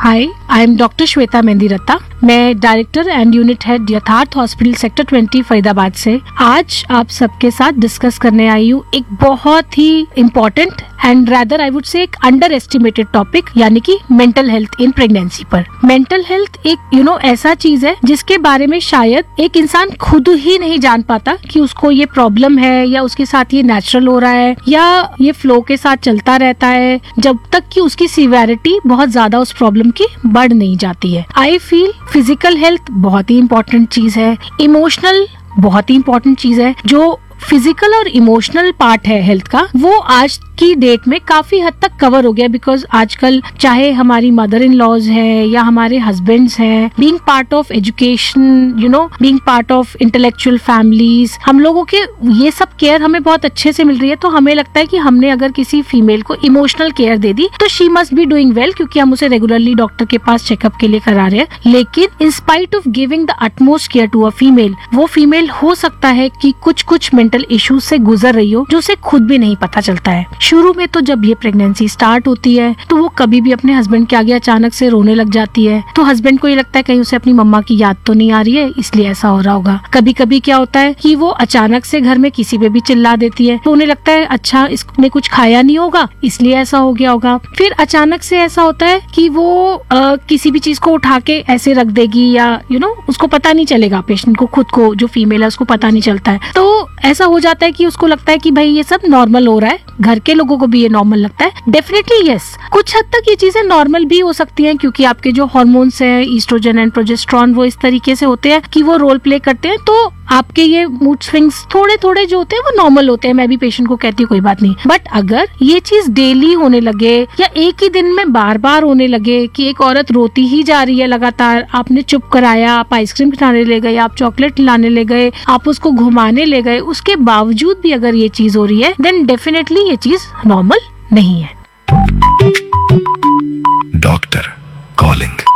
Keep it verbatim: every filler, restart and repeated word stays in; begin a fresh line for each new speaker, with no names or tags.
Hi, I am doctor Shweta Mehndiratta. मैं director and unit head यथार्थ hospital sector twenty Faridabad से आज आप सबके साथ डिस्कस करने आई हूँ एक बहुत ही important and rather I would say एक अंडर एस्टिमेटेड टॉपिक, यानी कि मेंटल हेल्थ इन प्रेगनेंसी पर। मेंटल हेल्थ एक यू you नो know, ऐसा चीज है जिसके बारे में शायद एक इंसान खुद ही नहीं जान पाता कि उसको ये प्रॉब्लम है या उसके साथ ये नेचुरल हो रहा है या ये फ्लो के साथ चलता रहता है, जब तक कि उसकी सिवियरिटी बहुत ज्यादा उस प्रॉब्लम की बढ़ नहीं जाती है। आई फील फिजिकल हेल्थ बहुत ही इम्पोर्टेंट चीज है, इमोशनल बहुत ही इम्पोर्टेंट चीज है। जो फिजिकल और इमोशनल पार्ट है हेल्थ का, वो आज की डेट में काफी हद तक कवर हो गया, बिकॉज आजकल चाहे हमारी मदर इन लॉज है या हमारे हस्बैंड्स हैं, being part of education, you know being part of intellectual families, हम लोगों के ये सब केयर हमें बहुत अच्छे से मिल रही है। तो हमें लगता है कि हमने अगर किसी फीमेल को इमोशनल केयर दे दी तो she must be doing well, क्योंकि हम उसे रेगुलरली डॉक्टर के पास चेकअप के लिए करा रहे हैं। लेकिन in spite of giving the utmost care to a female, वो फीमेल हो सकता है कि कुछ कुछ मेंटल इश्यूज से गुजर रही हो जो उसे खुद भी नहीं पता चलता है। शुरू में तो जब ये प्रेगनेंसी स्टार्ट होती है तो वो कभी भी अपने हस्बैंड के आगे अचानक से रोने लग जाती है, तो हस्बैंड को ये लगता है कहीं उसे अपनी मम्मा की याद तो नहीं आ रही है, इसलिए ऐसा हो रहा होगा। कभी कभी क्या होता है कि वो अचानक से घर में किसी पे भी चिल्ला देती है, तो उन्हें लगता है अच्छा इसने कुछ खाया नहीं होगा इसलिए ऐसा हो गया होगा। फिर अचानक से ऐसा होता है कि वो आ, किसी भी चीज को उठा के ऐसे रख देगी या यू नो उसको पता नहीं चलेगा, पेशेंट को खुद को जो फीमेल है उसको पता नहीं चलता है। तो ऐसा हो जाता है कि उसको लगता है कि भाई ये सब नॉर्मल हो रहा है, घर के लोगों को भी ये नॉर्मल लगता है। डेफिनेटली यस, कुछ हद तक ये चीजें नॉर्मल भी हो सकती हैं, क्योंकि आपके जो हार्मोन्स हैं ईस्ट्रोजन एंड प्रोजेस्टेरॉन वो इस तरीके से होते हैं कि वो रोल प्ले करते हैं। तो आपके ये मूड स्विंग्स थोड़े थोड़े जो होते हैं वो नॉर्मल होते हैं। मैं भी पेशेंट को कहती हूँ कोई बात नहीं, बट अगर ये चीज डेली होने लगे या एक ही दिन में बार बार होने लगे कि एक औरत रोती ही जा रही है लगातार, आपने चुप कराया, आप आइसक्रीम खिलाने ले गए, आप चॉकलेट लाने ले गए, आप उसको घुमाने ले गए, उसके बावजूद भी अगर ये चीज हो रही है देन डेफिनेटली ये चीज नॉर्मल नहीं है।
Doctor calling.